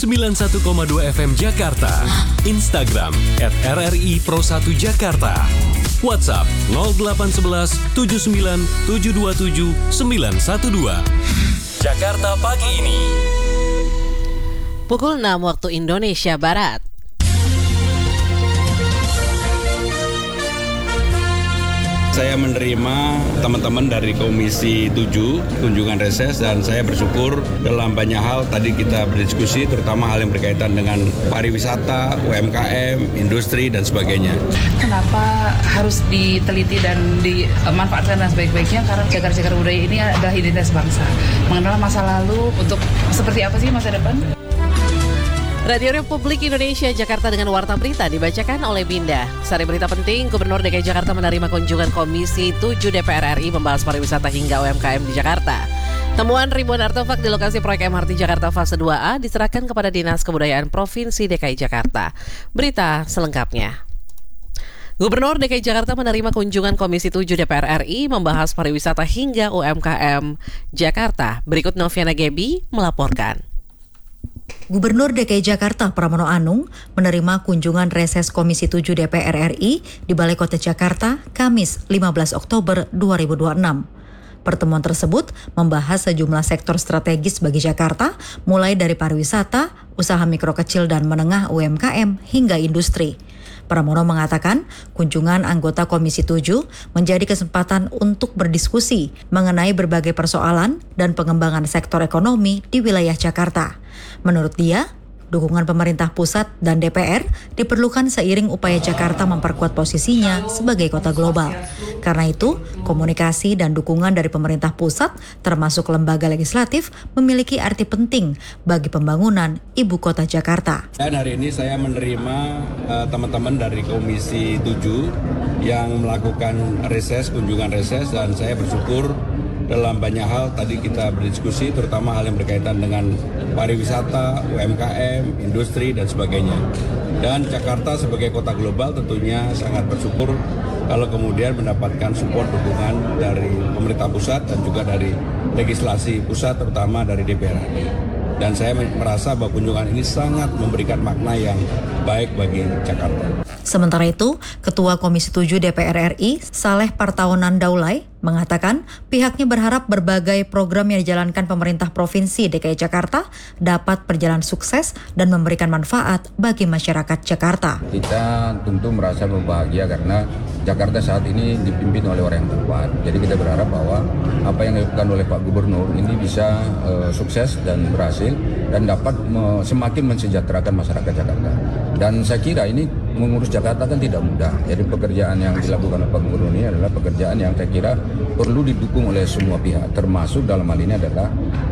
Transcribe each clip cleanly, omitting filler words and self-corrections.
91,2 FM Jakarta. Instagram @RRI Pro 1 Jakarta. WhatsApp 0811 79 727 912. Jakarta pagi ini. Pukul 6 waktu Indonesia Barat. Saya menerima teman-teman dari Komisi 7 kunjungan reses dan saya bersyukur dalam banyak hal tadi kita berdiskusi terutama hal yang berkaitan dengan pariwisata, UMKM, industri dan sebagainya. Kenapa harus diteliti dan dimanfaatkan dengan sebaik-baiknya karena cagar-cagar budaya ini adalah identitas bangsa. Mengenal masa lalu untuk seperti apa sih masa depan? Radio Republik Indonesia Jakarta dengan Warta Berita dibacakan oleh Binda. Sari berita penting, Gubernur DKI Jakarta menerima kunjungan Komisi 7 DPR RI membahas pariwisata hingga UMKM di Jakarta. Temuan ribuan artefak di lokasi proyek MRT Jakarta Fase 2A diserahkan kepada Dinas Kebudayaan Provinsi DKI Jakarta. Berita selengkapnya. Gubernur DKI Jakarta menerima kunjungan Komisi 7 DPR RI membahas pariwisata hingga UMKM Jakarta. Berikut Noviana Gebi melaporkan. Gubernur DKI Jakarta Pramono Anung menerima kunjungan reses Komisi 7 DPR RI di Balai Kota Jakarta Kamis 15 Oktober 2026. Pertemuan tersebut membahas sejumlah sektor strategis bagi Jakarta, mulai dari pariwisata, usaha mikro kecil dan menengah UMKM hingga industri. Pramono mengatakan kunjungan anggota Komisi 7 menjadi kesempatan untuk berdiskusi mengenai berbagai persoalan dan pengembangan sektor ekonomi di wilayah Jakarta. Menurut dia, dukungan pemerintah pusat dan DPR diperlukan seiring upaya Jakarta memperkuat posisinya sebagai kota global. Karena itu, komunikasi dan dukungan dari pemerintah pusat termasuk lembaga legislatif memiliki arti penting bagi pembangunan ibu kota Jakarta. Dan hari ini saya menerima teman-teman dari Komisi 7 yang melakukan reses, kunjungan reses dan saya bersyukur dalam banyak hal tadi kita berdiskusi terutama hal yang berkaitan dengan pariwisata, UMKM, industri dan sebagainya. Dan Jakarta sebagai kota global tentunya sangat bersyukur kalau kemudian mendapatkan support dukungan dari pemerintah pusat dan juga dari legislasi pusat terutama dari DPR RI. Dan saya merasa bahwa kunjungan ini sangat memberikan makna yang baik bagi Jakarta. Sementara itu, Ketua Komisi 7 DPR RI, Saleh Partaunan Daulay, mengatakan pihaknya berharap berbagai program yang dijalankan pemerintah Provinsi DKI Jakarta dapat berjalan sukses dan memberikan manfaat bagi masyarakat Jakarta. Kita tentu merasa berbahagia karena Jakarta saat ini dipimpin oleh orang yang tepat. Jadi kita berharap bahwa apa yang dilakukan oleh Pak Gubernur ini bisa sukses dan berhasil dan dapat semakin mensejahterakan masyarakat Jakarta. Dan saya kira ini mengurus Jakarta kan tidak mudah. Jadi pekerjaan yang dilakukan oleh Pak Gubernur ini adalah pekerjaan yang saya kira perlu didukung oleh semua pihak, termasuk dalam hal ini adalah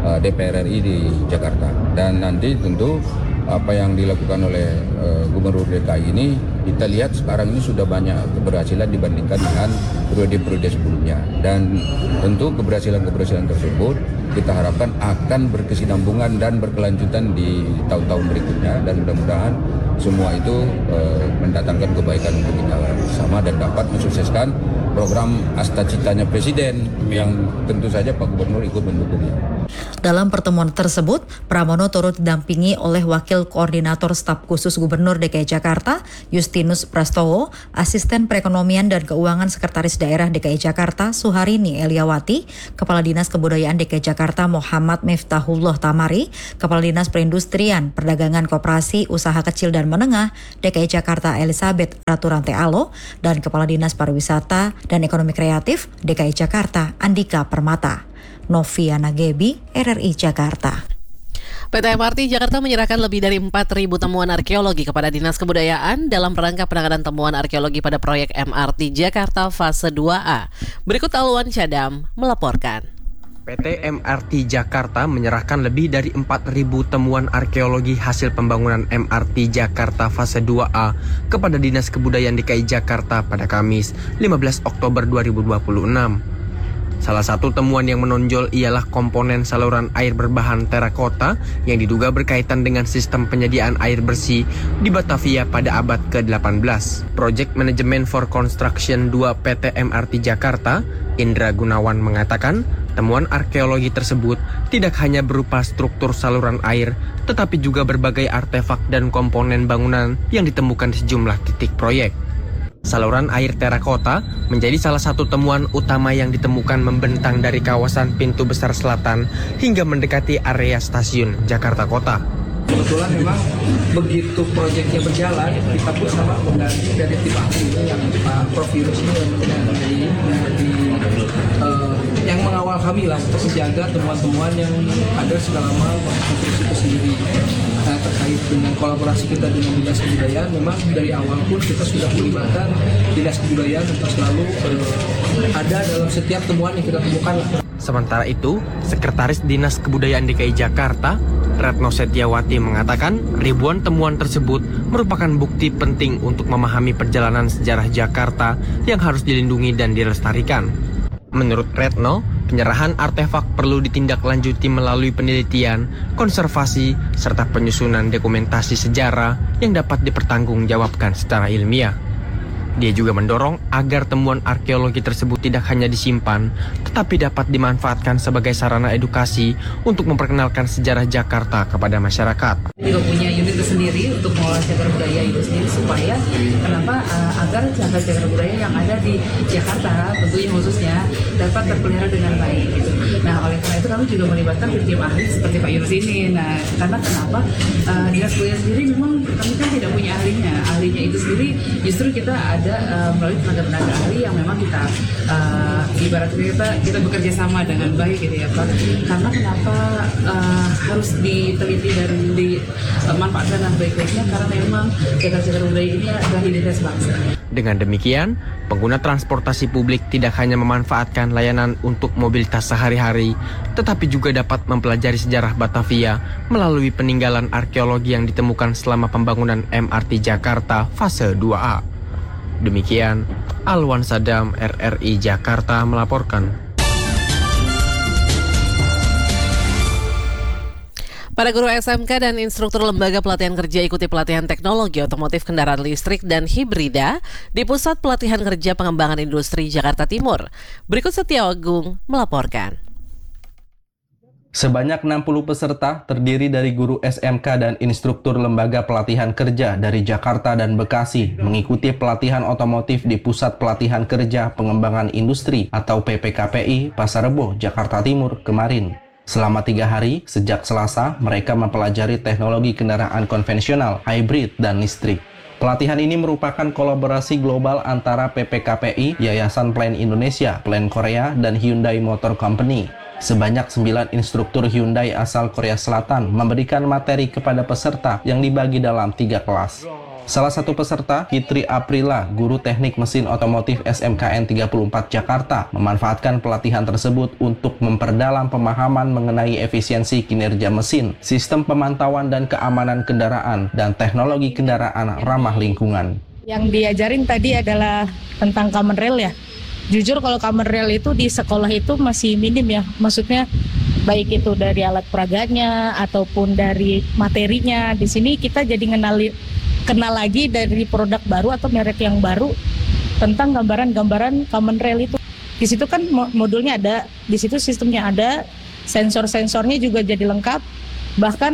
DPR RI di Jakarta. Dan nanti tentu apa yang dilakukan oleh Gubernur DKI ini kita lihat sekarang ini sudah banyak keberhasilan dibandingkan dengan periode-periode sebelumnya. Dan tentu keberhasilan-keberhasilan tersebut kita harapkan akan berkesinambungan dan berkelanjutan di tahun-tahun berikutnya dan mudah-mudahan semua itu mendatangkan kebaikan untuk kita bersama dan dapat mensukseskan program Asta-Citanya Presiden yang tentu saja Pak Gubernur ikut mendukungnya. Dalam pertemuan tersebut, Pramono turut didampingi oleh Wakil Koordinator Staf Khusus Gubernur DKI Jakarta, Justinus Prastowo, Asisten Perekonomian dan Keuangan Sekretaris Daerah DKI Jakarta, Suharini Eliawati, Kepala Dinas Kebudayaan DKI Jakarta, Muhammad Miftahullah Tamari, Kepala Dinas Perindustrian, Perdagangan Koperasi, Usaha Kecil dan Menengah DKI Jakarta, Elizabeth Raturante Alo, dan Kepala Dinas Pariwisata dan Ekonomi Kreatif DKI Jakarta, Andika Permata. Noviana Gebi, RRI Jakarta. PT MRT Jakarta menyerahkan lebih dari 4.000 temuan arkeologi kepada Dinas Kebudayaan dalam rangka penanganan temuan arkeologi pada proyek MRT Jakarta Fase 2A. Berikut Alwan Syadam melaporkan. PT MRT Jakarta menyerahkan lebih dari 4.000 temuan arkeologi hasil pembangunan MRT Jakarta Fase 2A kepada Dinas Kebudayaan DKI Jakarta pada Kamis 15 Oktober 2026. Salah satu temuan yang menonjol ialah komponen saluran air berbahan terakota yang diduga berkaitan dengan sistem penyediaan air bersih di Batavia pada abad ke-18. Project Management for Construction 2 PT MRT Jakarta, Indra Gunawan mengatakan, Temuan arkeologi tersebut tidak hanya berupa struktur saluran air, tetapi juga berbagai artefak dan komponen bangunan yang ditemukan di sejumlah titik proyek. Saluran air terakota menjadi salah satu temuan utama yang ditemukan membentang dari kawasan Pintu Besar Selatan hingga mendekati area stasiun Jakarta Kota. Kebetulan memang begitu proyeknya berjalan, kita pun sama mengganti dari tim ahlinya yang Pak Prof. Yunus ini yang mengawal kami lah untuk menjaga temuan-temuan yang ada selama konstruksi itu sendiri. Nah, terkait dengan kolaborasi kita dengan Dinas Kebudayaan, memang dari awal pun kita sudah melibatkan Dinas Kebudayaan untuk selalu ada dalam setiap temuan yang kita temukan. Sementara itu, Sekretaris Dinas Kebudayaan DKI Jakarta, Retno Setiawati mengatakan ribuan temuan tersebut merupakan bukti penting untuk memahami perjalanan sejarah Jakarta yang harus dilindungi dan dilestarikan. Menurut Retno, penyerahan artefak perlu ditindaklanjuti melalui penelitian, konservasi, serta penyusunan dokumentasi sejarah yang dapat dipertanggungjawabkan secara ilmiah. Dia juga mendorong agar temuan arkeologi tersebut tidak hanya disimpan, tetapi dapat dimanfaatkan sebagai sarana edukasi untuk memperkenalkan sejarah Jakarta kepada masyarakat. Juga punya unit tersendiri untuk mengolah cagar budaya itu sendiri supaya agar cagar budaya yang ada di Jakarta tentunya khususnya dapat terpelihara dengan baik. Gitu. Nah, oleh karena itu kami juga melibatkan tim ahli seperti Pak Yunus ini. Nah, karena kenapa Dinas Kebudayaan sendiri memang kami kan tidak punya ahlinya. Ahlinya itu sendiri justru kita ada melalui tenaga ahli yang memang kita ibaratnya kita bekerja sama dengan baik gitu ya Pak. Karena kenapa harus diteliti dan dimanfaatkan dengan baik-baiknya karena memang cagar budaya ini adalah identitas bangsa. Dengan demikian, pengguna transportasi publik tidak hanya memanfaatkan layanan untuk mobilitas sehari-hari, tetapi juga dapat mempelajari sejarah Batavia melalui peninggalan arkeologi yang ditemukan selama pembangunan MRT Jakarta fase 2A. Demikian, Alwan Sadam, RRI Jakarta melaporkan. Para guru SMK dan instruktur lembaga pelatihan kerja ikuti pelatihan teknologi otomotif kendaraan listrik dan hibrida di Pusat Pelatihan Kerja Pengembangan Industri Jakarta Timur. Berikut Setia Agung melaporkan. Sebanyak 60 peserta terdiri dari guru SMK dan instruktur lembaga pelatihan kerja dari Jakarta dan Bekasi mengikuti pelatihan otomotif di Pusat Pelatihan Kerja Pengembangan Industri atau PPKPI Pasar Rebo, Jakarta Timur kemarin. Selama 3 hari, sejak Selasa, mereka mempelajari teknologi kendaraan konvensional, hybrid, dan listrik. Pelatihan ini merupakan kolaborasi global antara PPKPI, Yayasan Plan Indonesia, Plan Korea, dan Hyundai Motor Company. Sebanyak 9 instruktur Hyundai asal Korea Selatan memberikan materi kepada peserta yang dibagi dalam 3 kelas. Salah satu peserta, Fitri Aprila, guru teknik mesin otomotif SMKN 34 Jakarta, memanfaatkan pelatihan tersebut untuk memperdalam pemahaman mengenai efisiensi kinerja mesin, sistem pemantauan dan keamanan kendaraan, dan teknologi kendaraan ramah lingkungan. Yang diajarin tadi adalah tentang common rail ya. Jujur kalau common rail itu di sekolah itu masih minim ya, maksudnya baik itu dari alat peraganya ataupun dari materinya. Di sini kita jadi kenal lagi dari produk baru atau merek yang baru tentang gambaran-gambaran common rail itu. Di situ kan modulnya ada, di situ sistemnya ada, sensor-sensornya juga jadi lengkap. Bahkan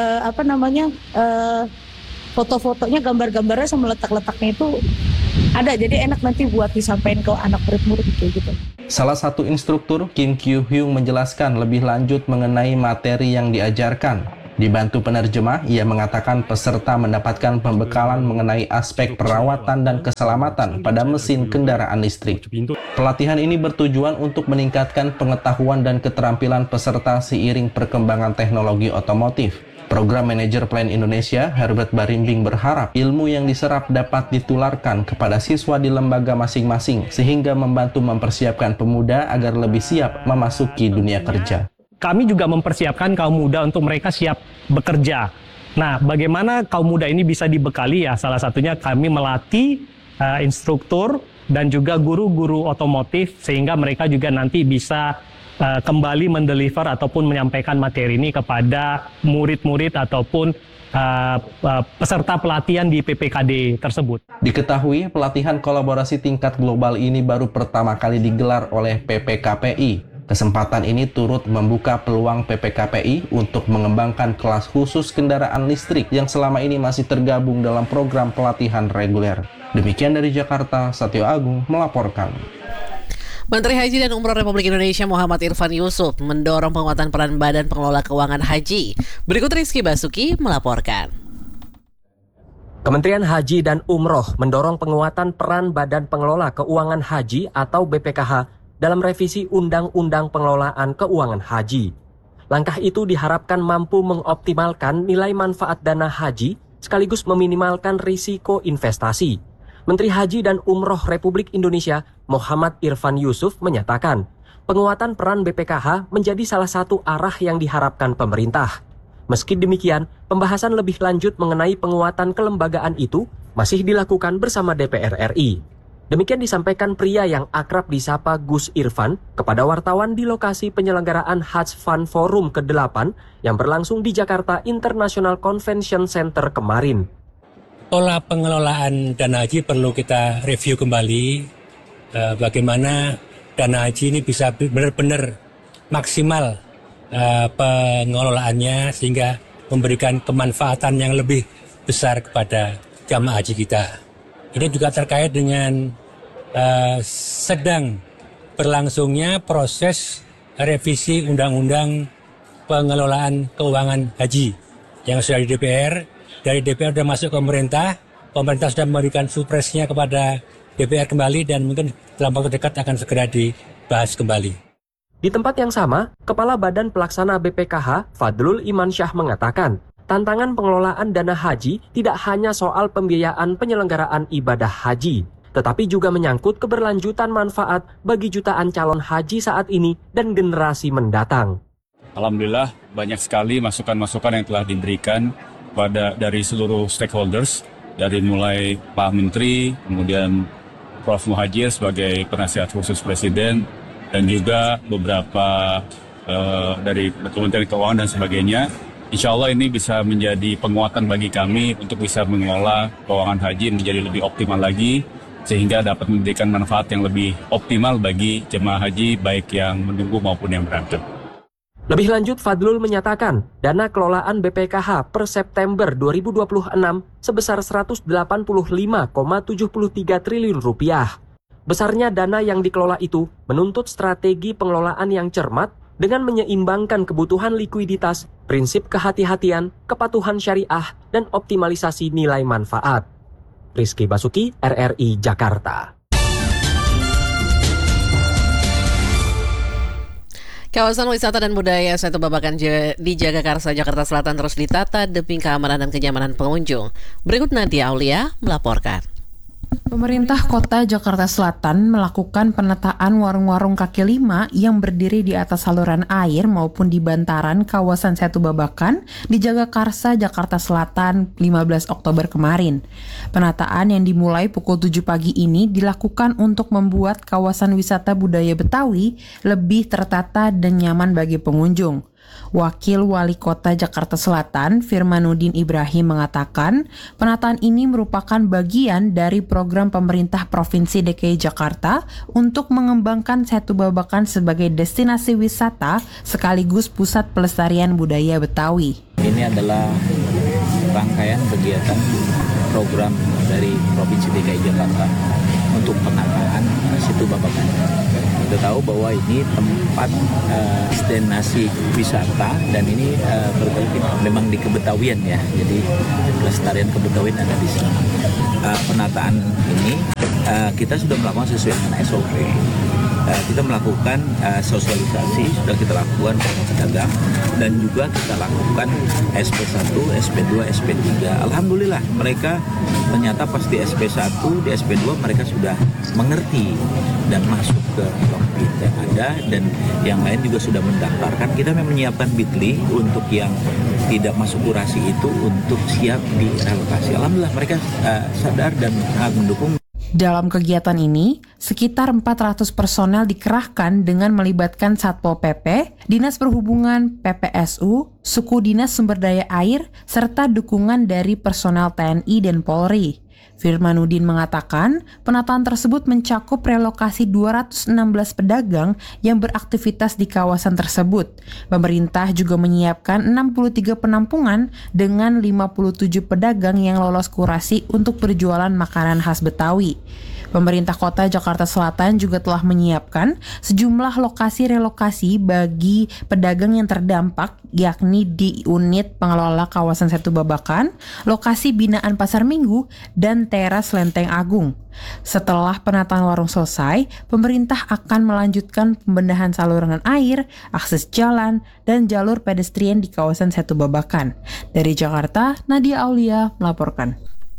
foto-fotonya, gambar-gambarnya sama letak-letaknya itu ada, jadi enak nanti buat disampaikan ke anak murid-murid gitu. Salah satu instruktur, Kim Kyu Hyung, menjelaskan lebih lanjut mengenai materi yang diajarkan. Dibantu penerjemah, ia mengatakan peserta mendapatkan pembekalan mengenai aspek perawatan dan keselamatan pada mesin kendaraan listrik. Pelatihan ini bertujuan untuk meningkatkan pengetahuan dan keterampilan peserta seiring perkembangan teknologi otomotif. Program Manajer Plan Indonesia, Herbert Barimbing, berharap ilmu yang diserap dapat ditularkan kepada siswa di lembaga masing-masing sehingga membantu mempersiapkan pemuda agar lebih siap memasuki dunia kerja. Kami juga mempersiapkan kaum muda untuk mereka siap bekerja. Nah, bagaimana kaum muda ini bisa dibekali ya? Salah satunya kami melatih instruktur dan juga guru-guru otomotif sehingga mereka juga nanti bisa kembali mendeliver ataupun menyampaikan materi ini kepada murid-murid ataupun peserta pelatihan di PPKD tersebut. Diketahui pelatihan kolaborasi tingkat global ini baru pertama kali digelar oleh PPKPI. Kesempatan ini turut membuka peluang PPKPI untuk mengembangkan kelas khusus kendaraan listrik yang selama ini masih tergabung dalam program pelatihan reguler. Demikian dari Jakarta, Satyo Agung melaporkan. Menteri Haji dan Umroh Republik Indonesia Muhammad Irfan Yusuf mendorong penguatan peran Badan Pengelola Keuangan Haji. Berikut Rizky Basuki melaporkan. Kementerian Haji dan Umroh mendorong penguatan peran Badan Pengelola Keuangan Haji atau BPKH dalam revisi Undang-Undang Pengelolaan Keuangan Haji. Langkah itu diharapkan mampu mengoptimalkan nilai manfaat dana haji sekaligus meminimalkan risiko investasi. Menteri Haji dan Umroh Republik Indonesia Muhammad Irfan Yusuf menyatakan, penguatan peran BPKH menjadi salah satu arah yang diharapkan pemerintah. Meski demikian, pembahasan lebih lanjut mengenai penguatan kelembagaan itu masih dilakukan bersama DPR RI. Demikian disampaikan pria yang akrab disapa Gus Irfan kepada wartawan di lokasi penyelenggaraan Hajj Fun Forum ke-8 yang berlangsung di Jakarta International Convention Center kemarin. Pola pengelolaan dana haji perlu kita review kembali, bagaimana dana haji ini bisa benar-benar maksimal pengelolaannya sehingga memberikan kemanfaatan yang lebih besar kepada jamaah haji kita. Ini juga terkait dengan sedang berlangsungnya proses revisi Undang-Undang Pengelolaan Keuangan Haji yang sudah di DPR. Dari DPR sudah masuk ke pemerintah sudah memberikan supresnya kepada DPR kembali dan mungkin dalam waktu dekat akan segera dibahas kembali. Di tempat yang sama, Kepala Badan Pelaksana BPKH Fadlul Iman Syah mengatakan, tantangan pengelolaan dana haji tidak hanya soal pembiayaan penyelenggaraan ibadah haji, tetapi juga menyangkut keberlanjutan manfaat bagi jutaan calon haji saat ini dan generasi mendatang. Alhamdulillah banyak sekali masukan-masukan yang telah diberikan dari seluruh stakeholders, dari mulai Pak Menteri, kemudian Prof. Muhajir sebagai penasihat khusus Presiden, dan juga beberapa dari Kementerian Keuangan dan sebagainya. Insya Allah ini bisa menjadi penguatan bagi kami untuk bisa mengelola keuangan haji menjadi lebih optimal lagi, sehingga dapat memberikan manfaat yang lebih optimal bagi jemaah haji baik yang menunggu maupun yang berangkat. Lebih lanjut, Fadlul menyatakan dana kelolaan BPKH per September 2026 sebesar 185,73 triliun rupiah. Besarnya dana yang dikelola itu menuntut strategi pengelolaan yang cermat dengan menyeimbangkan kebutuhan likuiditas, prinsip kehati-hatian, kepatuhan syariah, dan optimalisasi nilai manfaat. Rizky Basuki, RRI Jakarta. Kawasan wisata dan budaya Setu Babakan di Jagakarsa, Jakarta Selatan terus ditata demi keamanan dan kenyamanan pengunjung. Berikut Nadia Aulia melaporkan. Pemerintah Kota Jakarta Selatan melakukan penataan warung-warung kaki lima yang berdiri di atas saluran air maupun di bantaran kawasan Setu Babakan di Jagakarsa, Jakarta Selatan 15 Oktober kemarin. Penataan yang dimulai pukul 7 pagi ini dilakukan untuk membuat kawasan wisata budaya Betawi lebih tertata dan nyaman bagi pengunjung. Wakil Wali Kota Jakarta Selatan, Firmanuddin Ibrahim mengatakan, penataan ini merupakan bagian dari program pemerintah Provinsi DKI Jakarta untuk mengembangkan Setu Babakan sebagai destinasi wisata sekaligus pusat pelestarian budaya Betawi. Ini adalah rangkaian kegiatan program dari Provinsi DKI Jakarta untuk penataan Setu Babakan. Kita tahu bahwa ini tempat destinasi wisata dan ini memang di kebetawian ya, jadi pelestarian kebetawian ada di sini. Penataan ini kita sudah melakukan sesuai dengan SOP. Kita melakukan sosialisasi, sudah kita lakukan kepada pedagang dan juga kita lakukan SP1, SP2, SP3. Alhamdulillah mereka ternyata pas di SP1, di SP2 mereka sudah mengerti dan masuk ke kokpit yang ada dan yang lain juga sudah mendaftarkan. Kita memang menyiapkan Bitly untuk yang tidak masuk kurasi itu untuk siap direlokasi. Alhamdulillah mereka sadar dan mendukung. Dalam kegiatan ini, sekitar 400 personel dikerahkan dengan melibatkan Satpol PP, Dinas Perhubungan, PPSU, Suku Dinas Sumber Daya Air, serta dukungan dari personel TNI dan Polri. Firmanuddin mengatakan penataan tersebut mencakup relokasi 216 pedagang yang beraktivitas di kawasan tersebut. Pemerintah juga menyiapkan 63 penampungan dengan 57 pedagang yang lolos kurasi untuk berjualan makanan khas Betawi. Pemerintah Kota Jakarta Selatan juga telah menyiapkan sejumlah lokasi relokasi bagi pedagang yang terdampak, yakni di unit pengelola kawasan Setu Babakan, lokasi binaan Pasar Minggu, dan teras Lenteng Agung. Setelah penataan warung selesai, pemerintah akan melanjutkan pembenahan saluran air, akses jalan, dan jalur pedestrian di kawasan Setu Babakan. Dari Jakarta, Nadia Aulia melaporkan.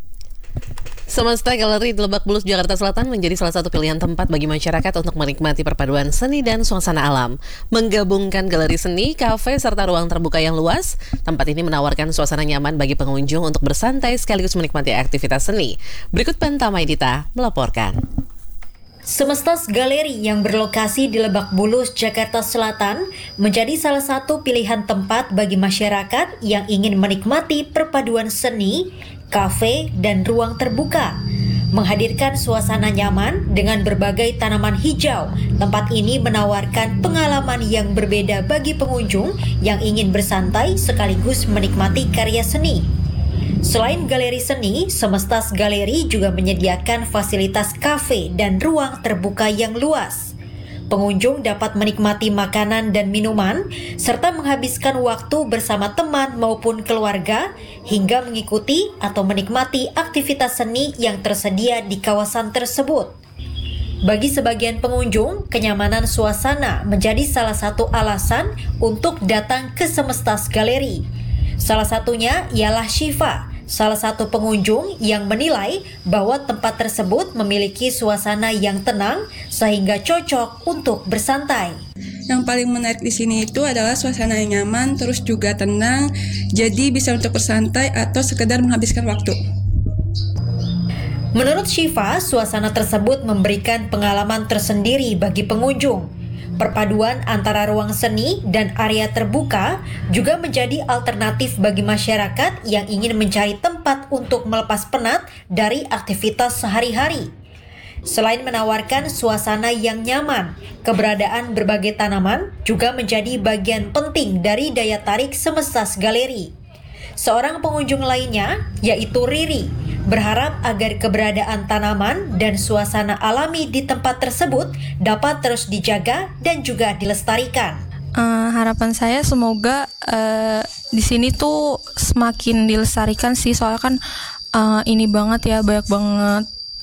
Semesta Galeri di Lebak Bulus, Jakarta Selatan menjadi salah satu pilihan tempat bagi masyarakat untuk menikmati perpaduan seni dan suasana alam. Menggabungkan galeri seni, kafe, serta ruang terbuka yang luas, tempat ini menawarkan suasana nyaman bagi pengunjung untuk bersantai sekaligus menikmati aktivitas seni. Berikut Penta Maidita melaporkan. Semesta Galeri yang berlokasi di Lebak Bulus, Jakarta Selatan menjadi salah satu pilihan tempat bagi masyarakat yang ingin menikmati perpaduan seni, kafe, dan ruang terbuka. Menghadirkan suasana nyaman dengan berbagai tanaman hijau, tempat ini menawarkan pengalaman yang berbeda bagi pengunjung yang ingin bersantai sekaligus menikmati karya seni. Selain galeri seni, Semesta Galeri juga menyediakan fasilitas kafe dan ruang terbuka yang luas. Pengunjung dapat menikmati makanan dan minuman, serta menghabiskan waktu bersama teman maupun keluarga, hingga mengikuti atau menikmati aktivitas seni yang tersedia di kawasan tersebut. Bagi sebagian pengunjung, kenyamanan suasana menjadi salah satu alasan untuk datang ke Semesta Galeri. Salah satunya ialah Syifa, salah satu pengunjung yang menilai bahwa tempat tersebut memiliki suasana yang tenang sehingga cocok untuk bersantai. Yang paling menarik di sini itu adalah suasana yang nyaman, terus juga tenang, jadi bisa untuk bersantai atau sekedar menghabiskan waktu. Menurut Syifa, suasana tersebut memberikan pengalaman tersendiri bagi pengunjung. Perpaduan antara ruang seni dan area terbuka juga menjadi alternatif bagi masyarakat yang ingin mencari tempat untuk melepas penat dari aktivitas sehari-hari. Selain menawarkan suasana yang nyaman, keberadaan berbagai tanaman juga menjadi bagian penting dari daya tarik Semesta Galeri. Seorang pengunjung lainnya, yaitu Riri, berharap agar keberadaan tanaman dan suasana alami di tempat tersebut dapat terus dijaga dan juga dilestarikan. Harapan saya semoga di sini tuh semakin dilestarikan sih, soalnya kan ini banget ya, banyak banget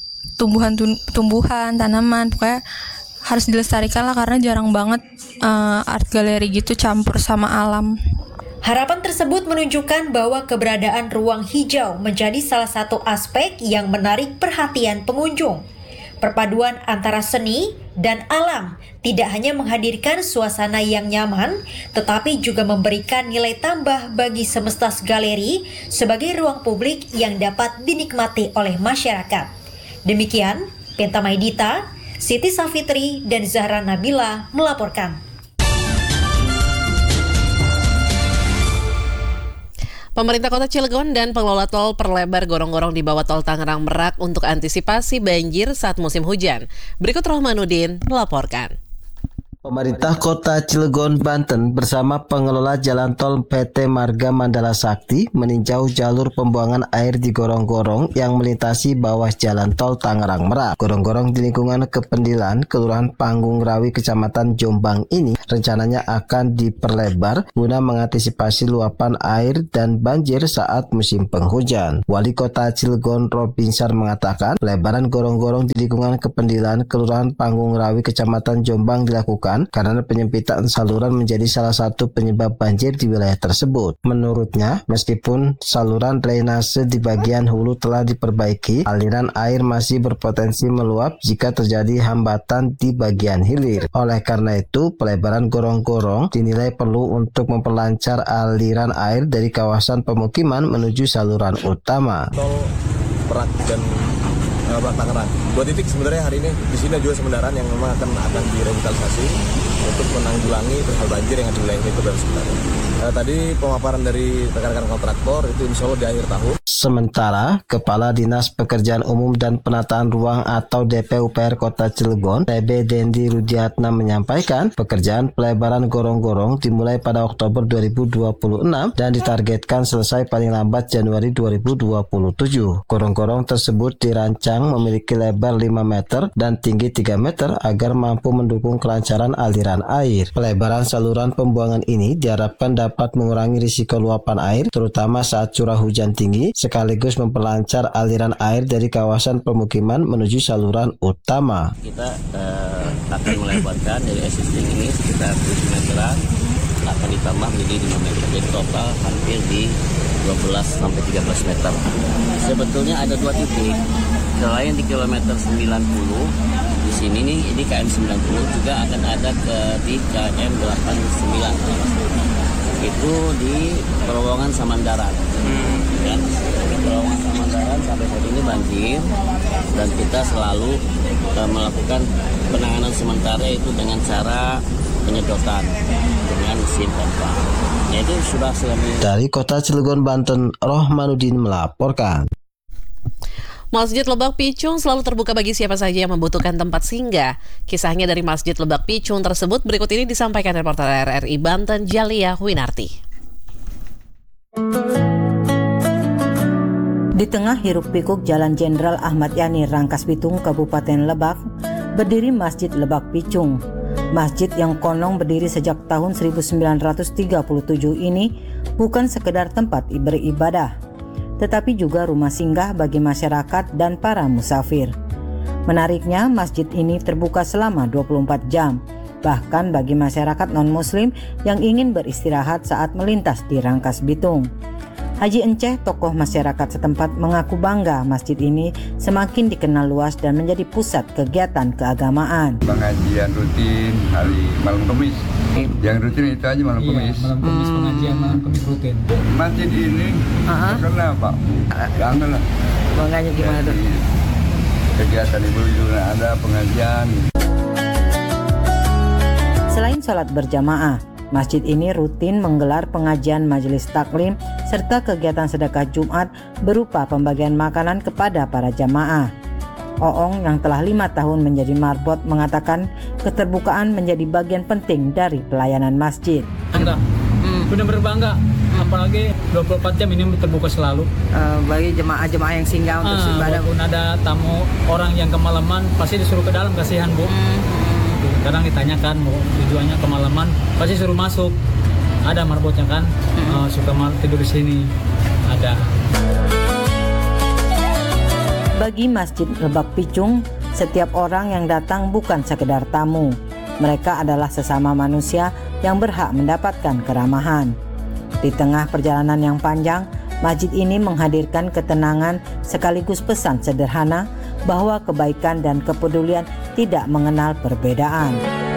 tumbuhan, tanaman, pokoknya harus dilestarikan lah karena jarang banget art galeri gitu campur sama alam. Harapan tersebut menunjukkan bahwa keberadaan ruang hijau menjadi salah satu aspek yang menarik perhatian pengunjung. Perpaduan antara seni dan alam tidak hanya menghadirkan suasana yang nyaman, tetapi juga memberikan nilai tambah bagi Semesta Galeri sebagai ruang publik yang dapat dinikmati oleh masyarakat. Demikian, Penta Maidita, Siti Safitri, dan Zahra Nabila melaporkan. Pemerintah Kota Cilegon dan pengelola tol perlebar gorong-gorong di bawah tol Tangerang Merak untuk antisipasi banjir saat musim hujan. Berikut Rohmanuddin melaporkan. Pemerintah Kota Cilegon, Banten bersama pengelola jalan tol PT Marga Mandala Sakti meninjau jalur pembuangan air di gorong-gorong yang melintasi bawah jalan tol Tangerang Merak. Gorong-gorong di lingkungan Kependilan, Kelurahan Panggung Rawi, Kecamatan Jombang ini rencananya akan diperlebar guna mengantisipasi luapan air dan banjir saat musim penghujan. Wali Kota Cilegon Robinsar mengatakan lebaran gorong-gorong di lingkungan Kependilan, Kelurahan Panggung Rawi, Kecamatan Jombang dilakukan karena penyempitan saluran menjadi salah satu penyebab banjir di wilayah tersebut. Menurutnya, meskipun saluran drainase di bagian hulu telah diperbaiki, aliran air masih berpotensi meluap jika terjadi hambatan di bagian hilir. Oleh karena itu, pelebaran gorong-gorong dinilai perlu untuk memperlancar aliran air dari kawasan pemukiman menuju saluran utama. Tol Merak dan Tangerang. 2 titik sebenarnya hari ini di sini juga Semendaran yang memang akan direvitalisasi untuk menanggulangi hal banjir yang ada di wilayah itu dan sebenarnya. Tadi pemaparan dari rekan-rekan kontraktor itu insya Allah di akhir tahun. Sementara, Kepala Dinas Pekerjaan Umum dan Penataan Ruang atau DPUPR Kota Cilegon, TB Dendi Rudiatna menyampaikan pekerjaan pelebaran gorong-gorong dimulai pada Oktober 2026 dan ditargetkan selesai paling lambat Januari 2027. Gorong-gorong tersebut dirancang memiliki lebar 5 meter dan tinggi 3 meter agar mampu mendukung kelancaran aliran air. Pelebaran saluran pembuangan ini diharapkan dapat mengurangi risiko luapan air, terutama saat curah hujan tinggi, sekaligus memperlancar aliran air dari kawasan pemukiman menuju saluran utama. Kita akan melebarkan dari existing ini sekitar 7 meteran, akan ditambah menjadi 5 meter. Jadi total hampir di 12 sampai 13 meter. Sebetulnya ada 2 titik. Selain di kilometer 90, di sini nih, ini KM 90 juga akan ada di KM 89. Itu di terowongan Samandaran. Ya. Terowongan Samandaran sampai saat ini banjir dan kita selalu melakukan penanganan sementara itu dengan cara penyedotan dengan mesin pompa. Itu sudah selesai. Dari Kota Cilegon, Banten, Rohmanuddin melaporkan. Masjid Lebak Picung selalu terbuka bagi siapa saja yang membutuhkan tempat singgah. Kisahnya dari Masjid Lebak Picung tersebut berikut ini disampaikan reporter RRI Banten, Jalia Winarti. Di tengah hiruk-pikuk Jalan Jenderal Ahmad Yani, Rangkas Bitung, Kabupaten Lebak, berdiri Masjid Lebak Picung. Masjid yang konon berdiri sejak tahun 1937 ini bukan sekedar tempat beribadah, tetapi juga rumah singgah bagi masyarakat dan para musafir. Menariknya, masjid ini terbuka selama 24 jam, bahkan bagi masyarakat non-muslim yang ingin beristirahat saat melintas di Rangkas Bitung. Haji Enceh, tokoh masyarakat setempat, mengaku bangga masjid ini semakin dikenal luas dan menjadi pusat kegiatan keagamaan. Pengajian rutin hari malam Kamis. Yang rutin itu aja malam Kamis. Malam Kamis pengajian malam Kamis rutin. Masjid ini terkenal Pak. Jangan lah. Bangganya gimana tuh? Kegiatan ibu juga ada pengajian. Selain sholat berjamaah, masjid ini rutin menggelar pengajian majelis taklim serta kegiatan sedekah Jumat berupa pembagian makanan kepada para jamaah. Oong yang telah 5 tahun menjadi marbot mengatakan keterbukaan menjadi bagian penting dari pelayanan masjid. Benar-benar bangga, apalagi 24 jam ini terbuka selalu. Bagi jemaah-jemaah yang singgah untuk ibadah. Walaupun ada tamu orang yang kemalaman, pasti disuruh ke dalam, kasihan Bu. Kadang ditanyakan mau tujuannya kemalaman, pasti suruh masuk. Ada marbotnya kan, suka tidur di sini. Ada. Bagi Masjid Lebak Picung, setiap orang yang datang bukan sekedar tamu. Mereka adalah sesama manusia yang berhak mendapatkan keramahan. Di tengah perjalanan yang panjang, masjid ini menghadirkan ketenangan sekaligus pesan sederhana bahwa kebaikan dan kepedulian tidak mengenal perbedaan.